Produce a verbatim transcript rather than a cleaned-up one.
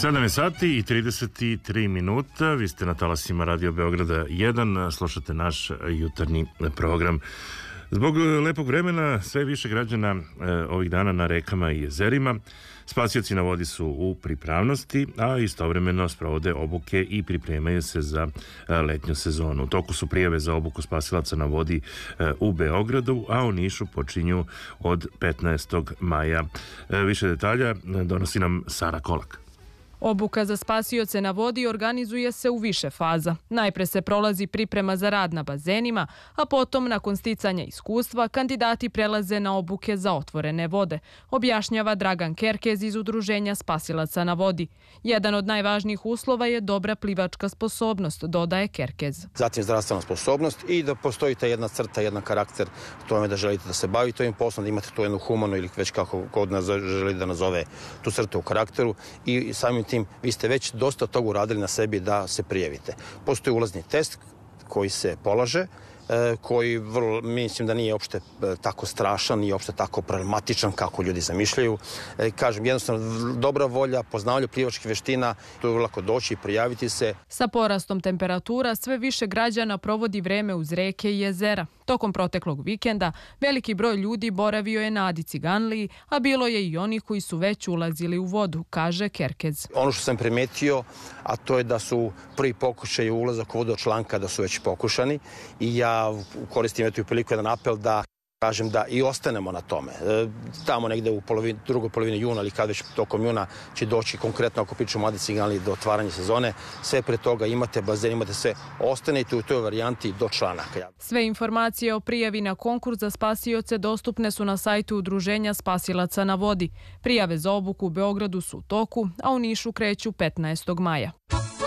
sedam je sati i trideset tri minuta, vi ste na talasima Radio Beograda jedan, slušate naš jutarnji program. Zbog lepog vremena sve više građana e, ovih dana na rekama i jezerima. Spasioci na vodi su u pripravnosti, a istovremeno sprovode obuke i pripremaju se za e, letnju sezonu. U toku su prijave za obuku spasilaca na vodi e, u Beogradu, a u Nišu počinju od petnaestog maja. E, više detalja donosi nam Sara Kolak. Obuka za spasioce na vodi organizuje se u više faza. Najpre se prolazi priprema za rad na bazenima, a potom, nakon sticanja iskustva, kandidati prelaze na obuke za otvorene vode, objašnjava Dragan Kerkez iz Udruženja spasilaca na vodi. Jedan od najvažnijih uslova je dobra plivačka sposobnost, dodaje Kerkez. Zatim zdravstvena sposobnost i da postoji ta jedna crta, jedan karakter tome da želite da se bavite ovim poslom, da imate tu jednu humanu ili već kako god nas želi da nazove tu crtu u karakteru i samim tim vi ste već dosta toga uradili na sebi da se prijavite. Postoji ulazni test koji se polaže, koji vrlo, mislim da nije uopšte tako strašan, nije uopšte tako problematičan kako ljudi zamišljaju. Kažem, jednostavno dobra volja, poznavanje plivačkih veština, tu je vrlo lako doći i prijaviti se. Sa porastom temperatura sve više građana provodi vreme uz reke i jezera. Tokom proteklog vikenda veliki broj ljudi boravio je na Adi Ciganliji, a bilo je i onih koji su već ulazili u vodu, kaže Kerkez. Ono što sam primetio, a to je da su prvi pokušaj ulazak u vodu od članka da su već pokušani i ja koristim eto i priliku jedan apel da kažem da i ostanemo na tome. E, tamo negde u polovini, drugoj polovini juna ili kad već tokom juna će doći konkretno ako pričamo o Adi Ciganliji do otvaranja sezone. Sve pre toga imate bazen, imate sve. Ostanete u toj varijanti do članaka. Sve informacije o prijavi na konkurs za spasioce dostupne su na sajtu Udruženja spasilaca na vodi. Prijave za obuku u Beogradu su u toku, a u Nišu kreću petnaestog maja.